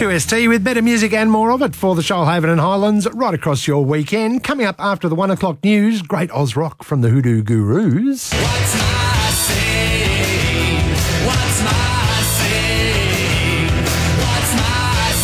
2ST with better music and more of it for the Shoalhaven and Highlands right across your weekend. Coming up after the 1 o'clock news, great Oz rock from the Hoodoo Gurus. What's my sin? What's my sin? What's my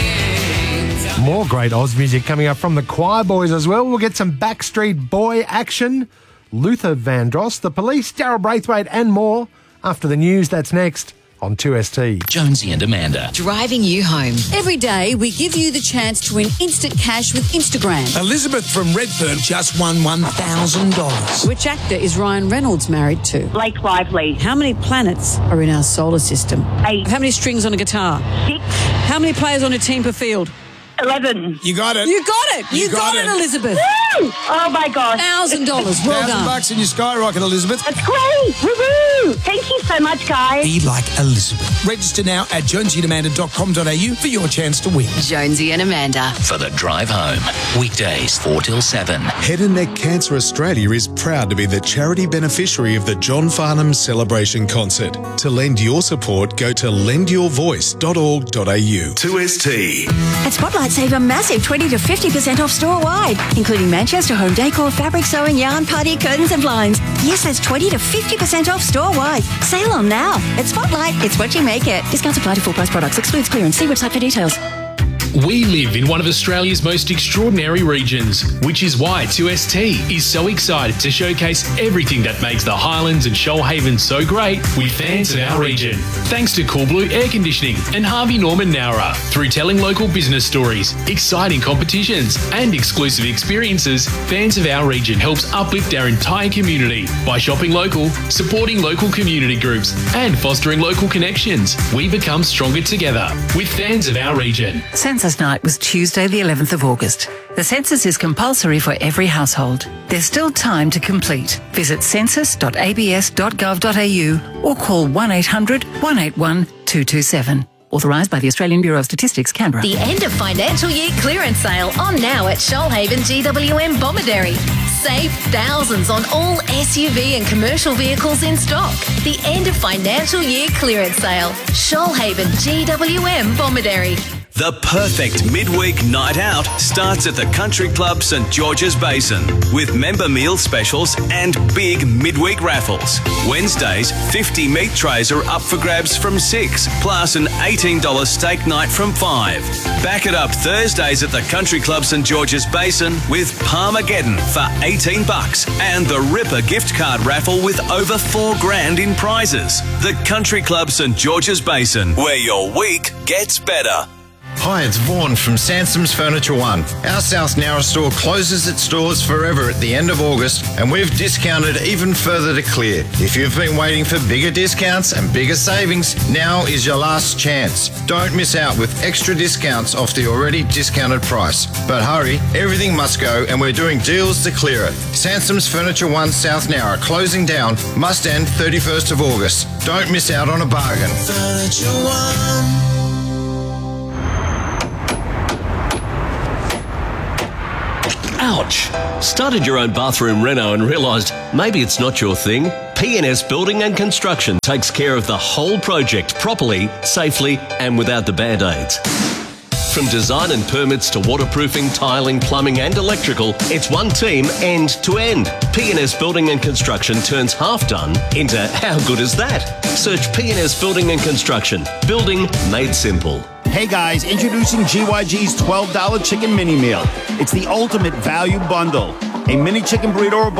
sin? More great Oz music coming up from the Choir Boys as well. We'll get some Backstreet Boy action, Luther Vandross, The Police, Daryl Braithwaite and more after the news. That's next on 2ST. Jonesy and Amanda. Driving you home. Every day, we give you the chance to win instant cash with Instagram. Elizabeth from Redfern just won $1,000. Which actor is Ryan Reynolds married to? Blake Lively. How many planets are in our solar system? 8. How many strings on a guitar? 6. How many players on a team per field? 11. You got it. You got it. You got it, Elizabeth. Woo! Oh my gosh. $1,000. Well done. $1,000 in your skyrocket, Elizabeth. That's great. Woohoo! Thank you so much, guys. Be like Elizabeth. Register now at jonesyandamanda.com.au for your chance to win. Jonesy and Amanda. For the drive home. Weekdays 4 till 7. Head and Neck Cancer Australia is proud to be the charity beneficiary of the John Farnham Celebration Concert. To lend your support, go to lendyourvoice.org.au. 2ST. At Spotlight, save a massive 20 to 50% off store-wide, including Manchester home decor, fabric sewing, yarn, party, curtains and blinds. Yes, that's 20 to 50% off store-wide. Sale on now. At Spotlight, it's what you make it. Discounts apply to full-price products. Excludes clearance. See website for details. We live in one of Australia's most extraordinary regions, which is why 2ST is so excited to showcase everything that makes the Highlands and Shoalhaven so great with fans of our region. Thanks to Cool Blue Air Conditioning and Harvey Norman Nowra. Through telling local business stories, exciting competitions and exclusive experiences, fans of our region helps uplift our entire community by shopping local, supporting local community groups and fostering local connections. We become stronger together with fans of our region. Census night was Tuesday the 11th of August. The census is compulsory for every household. There's still time to complete. Visit census.abs.gov.au or call 1800 181 227. Authorised by the Australian Bureau of Statistics, Canberra. The end of financial year clearance sale on now at Shoalhaven GWM Bomaderry. Save thousands on all SUV and commercial vehicles in stock. The end of financial year clearance sale. Shoalhaven GWM Bomaderry. The perfect midweek night out starts at the Country Club St George's Basin with member meal specials and big midweek raffles. Wednesdays, 50 meat trays are up for grabs from 6, plus an $18 steak night from 5. Back it up Thursdays at the Country Club St George's Basin with Parmageddon for $18 and the Ripper gift card raffle with over $4,000 in prizes. The Country Club St George's Basin, where your week gets better. Hi, it's Vaughan from Sansom's Furniture One. Our South Nowra store closes its doors forever at the end of August, and we've discounted even further to clear. If you've been waiting for bigger discounts and bigger savings, now is your last chance. Don't miss out with extra discounts off the already discounted price. But hurry, everything must go, and we're doing deals to clear it. Sansom's Furniture One South Nowra closing down, must end 31st of August. Don't miss out on a bargain. Furniture One. Ouch! Started your own bathroom reno and realised maybe it's not your thing? PNS Building and Construction takes care of the whole project properly, safely and without the band-aids. From design and permits to waterproofing, tiling, plumbing and electrical, it's one team end to end. PNS Building and Construction turns half done into how good is that? Search PNS Building and Construction. Building made simple. Hey guys, introducing GYG's $12 chicken mini meal. It's the ultimate value bundle. A mini chicken burrito or